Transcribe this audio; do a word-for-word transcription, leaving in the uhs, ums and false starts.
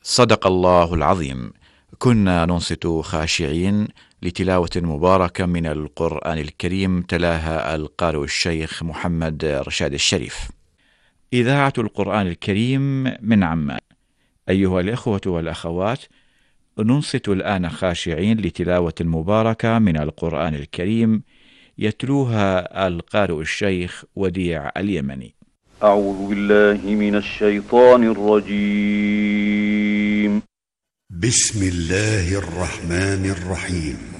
صدق الله العظيم. كنا ننصت خاشعين لتلاوة مباركة من القرآن الكريم تلاها القارئ الشيخ محمد رشاد الشريف. إذاعة القرآن الكريم من عمان. أيها الإخوة والأخوات، ننصت الآن خاشعين لتلاوة مباركة من القرآن الكريم يتلوها القارئ الشيخ وديع اليمني. أعوذ بالله من الشيطان الرجيم. بسم الله الرحمن الرحيم.